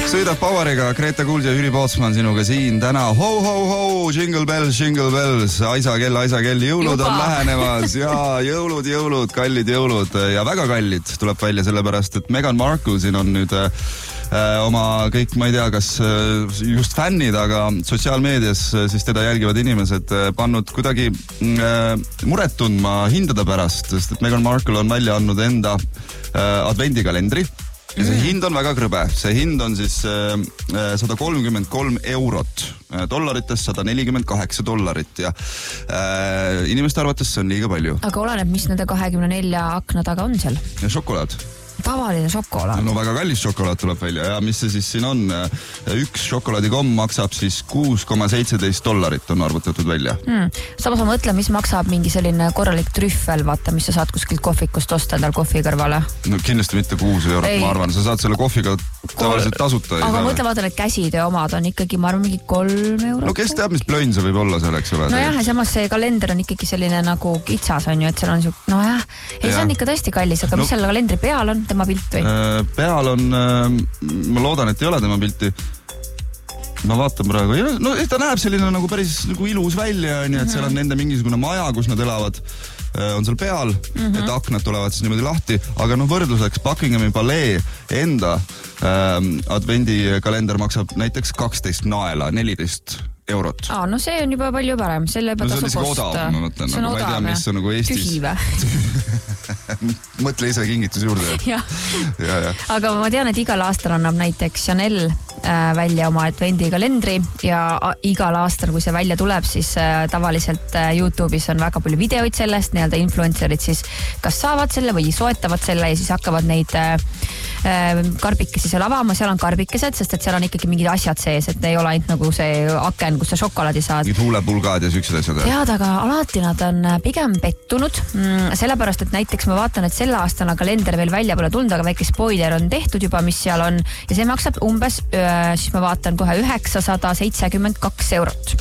Sõidab Poweriga, Greta Kuulsi ja Jüri Pootsman sinuga siin täna. Ho, ho, ho, jingle bells, Aisa kell, jõulud on lähenemas ja jõulud, kallid jõulud ja väga kallid tuleb välja sellepärast, et Meghan Markle siin on nüüd oma kõik, ma ei tea, kas just fännid, aga sotsiaalmeedias siis teda jälgivad inimesed pannud kuidagi muret tundma hindade pärast, sest et Meghan Markle on välja andnud enda advendikalendri ja see hind on väga krõbe. See hind on siis €133, dollaritest $148 ja inimeste arvates see on liiga palju. Aga oleneb, mis nende 24 akna taga on seal? Ja šokolaad. Tavaline šokolaad. No väga kallis šokolaad tuleb välja ja mis see siis siin on? Üks šokolaadikomm maksab siis $6,17 on arvutatud välja. Samas ma mõtlen, mis maksab mingi selline korralik trüffel, vaata, mis sa saad kuskilt kohvikust osta endal kohvi kõrvale. No kindlasti mitte €6, ma arvan. Sa saad selle kohviga tavaliselt tasuta. Aga mõtle, vaata, need käsitöö omad on ikkagi, ma arvan, mingi €3. No kes teab, mis plönn see võib olla seal, eks ole? No jah, ja samas see kalender on ikkagi selline nagu kitsas on ju, et seal on see, no jah, see on ikka tõesti kallis, aga mis selle kalendri peal on? Tema pilt või? Peal on, ma loodan, et ei ole tema pilti. Ma vaatan praegu, no ta näeb selline nagu päris nagu ilus välja, nii et seal on nende mingisugune maja, kus nad elavad, on seal peal, et aknad tulevad siis niimoodi lahti, aga noh võrdluseks Buckinghami palee enda advendikalender maksab näiteks 12 naela, €14. No see on juba palju parem, selle juba tasub osta. No see on isegi odav, ma mõtlen, ma ei tea, mis on nagu Eestis. Tühi või? Mõtle ise kingitus juurde. Ja. Aga ma tean, et igal aastal annab näiteks Chanel välja oma advendikalendri ja igal aastal, kui see välja tuleb, siis tavaliselt YouTube'is on väga palju videoid sellest, nii-öelda influencerid siis kas saavad selle või soetavad selle ja siis hakkavad neid karbikesi seal avama, seal on karbikesed, sest et seal on ikkagi mingid asjad sees, et ei ole ainult nagu see aken, kus sa šokolaadi saad. Mingid huulepulgad ja süksed asjad. Tead, aga alati nad on pigem pettunud, sellepärast, et näiteks ma vaatan, et selle aastana kalender veel välja pole tulnud, aga väike spoiler on tehtud juba, mis seal on ja see maksab umbes, siis ma vaatan kohe €972.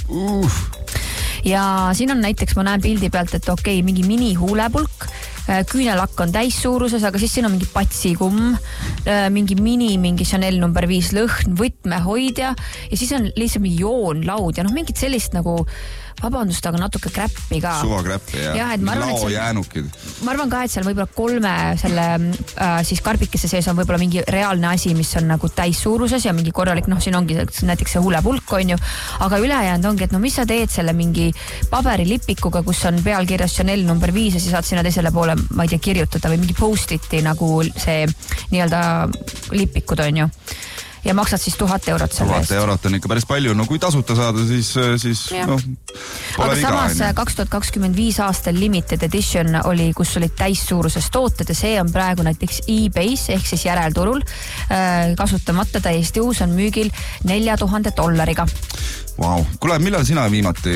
Ja siin on näiteks, ma näen pildi pealt, et okei, mingi mini huulepulk, küünelakk on täissuuruses, aga siis siin on mingi patsikumm, mingi Chanel number 5 lõhn, võtmehoidja ja siis on lihtsalt mingi joonlaud ja mingit sellist nagu, vabandust, aga natuke kräppi ka. Suva kräppi ja lao jäänukid. Ma arvan ka, et seal võib-olla 3 selle siis karbikese sees on võib-olla mingi reaalne asi, mis on nagu täissuuruses ja mingi korralik, siin ongi näiteks see huulepulk on ju, aga ülejäänud ongi, et mis sa teed selle mingi paberilipikuga, kus on pealkirjas Chanel number 5 ja siis saad sinna teisele poole, ma ei tea, kirjutada või mingi post-iti nagu see nii-öelda lipikud on ju. Ja maksad siis €1000 selle eest. €1000 on ikka päris palju, no kui tasuta saada, siis noh, pole aga viga. Samas 2025 aastal limited edition oli, kus olid täissuuruses tooted ja see on praegu näiteks eBay's ehk siis järelturul kasutamata täiesti uus on müügil $4000. Vau, kuule, millal sina viimati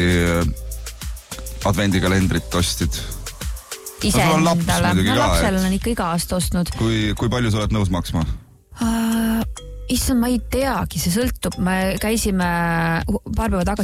advendikalendrit ostid? Ise endale, lapsel on ikka iga aasta ostnud. Kui palju sa oled nõus maksma? Issand, ma ei teagi, see sõltub, me käisime paar päeva tagasi